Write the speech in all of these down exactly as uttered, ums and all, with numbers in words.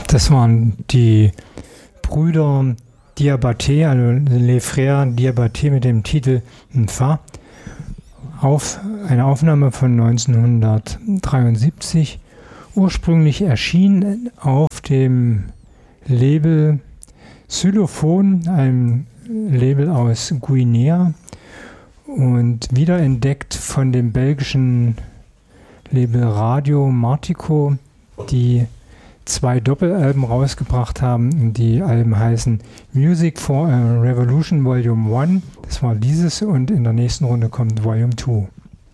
Das waren die Brüder Diabaté, also Les Frères Diabaté mit dem Titel M'Fa. Auf eine Aufnahme von neunzehnhundertdreiundsiebzig. Ursprünglich erschien auf dem Label Xylophon, einem Label aus Guinea, und wiederentdeckt von dem belgischen Label Radio Martico, die zwei Doppelalben rausgebracht haben. Die Alben heißen Music for a Revolution Volume eins, das war dieses, und in der nächsten Runde kommt Volume zwei.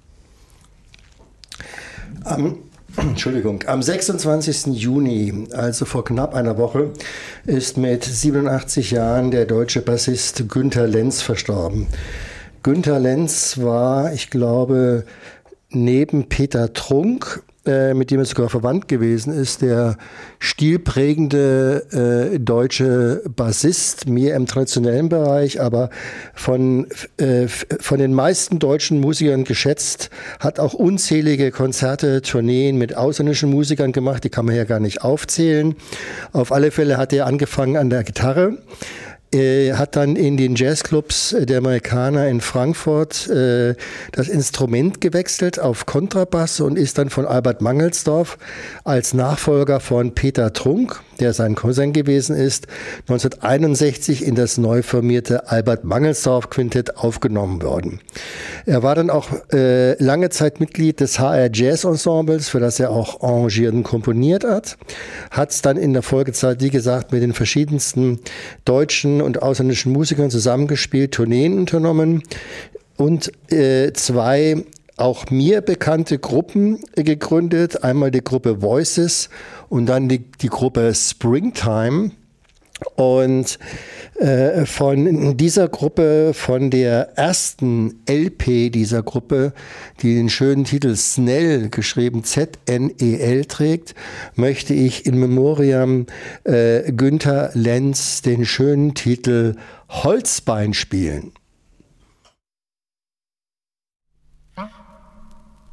Am, Entschuldigung, am sechsundzwanzigsten Juni, also vor knapp einer Woche, ist mit siebenundachtzig Jahren der deutsche Bassist Günter Lenz verstorben. Günter Lenz war, ich glaube, neben Peter Trunk, äh, mit dem er sogar verwandt gewesen ist, der stilprägende äh, deutsche Bassist, mehr im traditionellen Bereich, aber von, äh, von den meisten deutschen Musikern geschätzt, hat auch unzählige Konzerte, Tourneen mit ausländischen Musikern gemacht, die kann man ja gar nicht aufzählen. Auf alle Fälle hat er angefangen an der Gitarre. Er hat dann in den Jazzclubs der Amerikaner in Frankfurt äh, das Instrument gewechselt auf Kontrabass und ist dann von Albert Mangelsdorff als Nachfolger von Peter Trunk, der sein Cousin gewesen ist, neunzehnhunderteinundsechzig in das neu formierte Albert Mangelsdorff Quintett aufgenommen worden. Er war dann auch äh, lange Zeit Mitglied des H R Jazz Ensembles, für das er auch arrangiert und komponiert hat. Hat es dann in der Folgezeit, wie gesagt, mit den verschiedensten deutschen und ausländischen Musikern zusammengespielt, Tourneen unternommen und äh, zwei auch mir bekannte Gruppen gegründet. Einmal die Gruppe Voices und dann die, die Gruppe Springtime. Und äh, von dieser Gruppe, von der ersten L P dieser Gruppe, die den schönen Titel Snell, geschrieben Z N E L, trägt, möchte ich in Memoriam äh, Günter Lenz den schönen Titel Holzbein spielen.